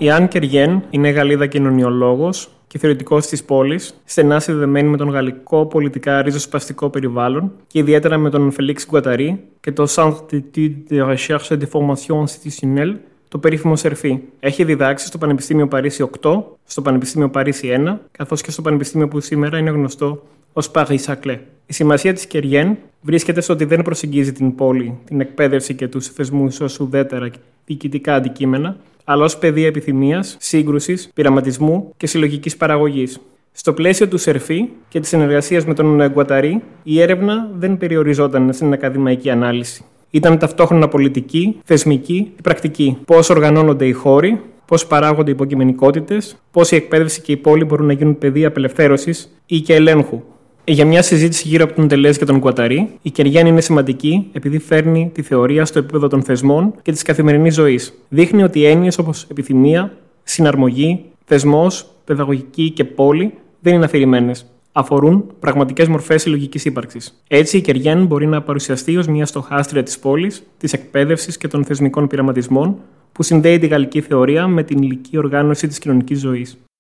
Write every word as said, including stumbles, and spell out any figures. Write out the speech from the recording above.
Η Αν Κεργέν είναι Γαλλίδα κοινωνιολόγος και θεωρητικός της πόλης, στενά συνδεδεμένη με τον γαλλικό πολιτικά ριζοσπαστικό περιβάλλον και ιδιαίτερα με τον Φελίξ Γκουαταρί και το Centre d'études de recherche et de formation institutionnelle, το περίφημο ΣΕΡΦΗ. Έχει διδάξει στο Πανεπιστήμιο Παρίσι οκτώ, στο Πανεπιστήμιο Παρίσι ένα, καθώς και στο Πανεπιστήμιο που σήμερα είναι γνωστό ως Paris Saclay. Η σημασία της Κεργέν βρίσκεται στο ότι δεν προσεγγίζει την πόλη, την εκπαίδευση και τους θεσμούς ως ουδέτερα διοικητικά αντικείμενα, αλλά ως πεδία επιθυμίας, σύγκρουσης, πειραματισμού και συλλογικής παραγωγής. Στο πλαίσιο του ΣΕΡΦΗ και της συνεργασίας με τον Γκουαταρί, η έρευνα δεν περιοριζόταν στην ακαδημαϊκή ανάλυση. Ήταν ταυτόχρονα πολιτική, θεσμική και πρακτική. Πώς οργανώνονται οι χώροι, πώς παράγονται οι υποκειμενικότητες, πώς η εκπαίδευση και η πόλη μπορούν να γίνουν πεδία απελευθέρωσης ή και ελέγχου. Για μια συζήτηση γύρω από τον Ντελέζ και τον Γκουαταρί, η Κεργέν είναι σημαντική επειδή φέρνει τη θεωρία στο επίπεδο των θεσμών και της καθημερινής ζωής. Δείχνει ότι έννοιες όπως επιθυμία, συναρμογή, θεσμός, παιδαγωγική και πόλη δεν είναι αφηρημένες. Αφορούν πραγματικές μορφές συλλογικής ύπαρξης. Έτσι, η Κεργέν μπορεί να παρουσιαστεί ως μια στοχάστρια της πόλης, της εκπαίδευσης και των θεσμικών πειραματισμών που συνδέει τη γαλλική θεωρία με την υλική οργάνωση της κοινωνικής ζωής.